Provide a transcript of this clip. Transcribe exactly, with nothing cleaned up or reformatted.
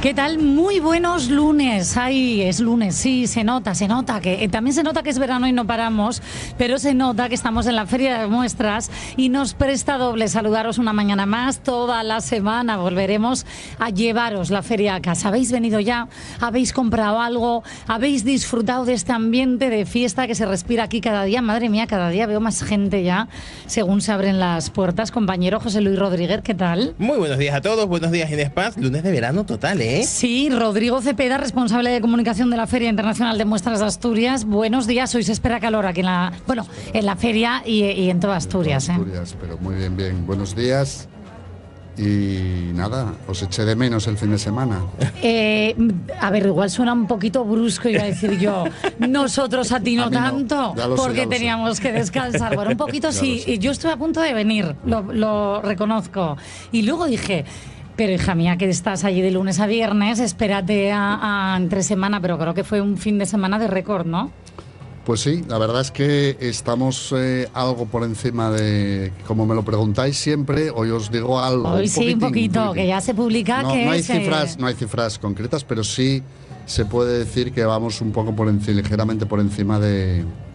¿Qué tal? Muy buenos lunes. Ay, es lunes, sí, se nota, se nota que eh, también se nota que es verano y no paramos, pero se nota que estamos en la Feria de Muestras y nos presta doble saludaros una mañana más. Toda la semana volveremos a llevaros la feria a casa. ¿Habéis venido ya? ¿Habéis comprado algo? ¿Habéis disfrutado de este ambiente de fiesta que se respira aquí cada día? Madre mía, cada día veo más gente ya según se abren las puertas. Compañero José Luis Rodríguez, ¿qué tal? Muy buenos días a todos, buenos días Inés Paz, lunes de verano total, ¿eh? Sí, Rodrigo Cepeda, responsable de comunicación de la Feria Internacional de Muestras de Asturias. Buenos días, hoy se espera calor aquí en la, bueno, en la feria y, y en toda Asturias. En toda Asturias, ¿eh? Pero muy bien, bien. Buenos días. Y nada, os eché de menos el fin de semana. Eh, a ver, igual suena un poquito brusco, iba a decir yo. Nosotros a ti no, a tanto, no, porque sé, teníamos sé. que descansar. Bueno, un poquito sí, y yo estuve a punto de venir, lo, lo reconozco. Y luego dije... Pero hija mía, que estás allí de lunes a viernes, espérate a, a entre semana, pero creo que fue un fin de semana de récord, ¿no? Pues sí, la verdad es que estamos eh, algo por encima de, como me lo preguntáis siempre, hoy os digo algo. Hoy un sí, un poquito, un que ya se publica no, que no hay se... cifras, no hay cifras concretas, pero sí se puede decir que vamos un poco por encima, ligeramente por encima de,